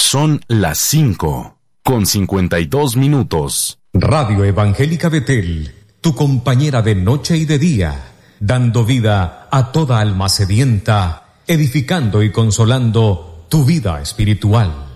Son las 5:52. Radio Evangélica Betel, tu compañera de noche y de día, dando vida a toda alma sedienta, edificando y consolando tu vida espiritual.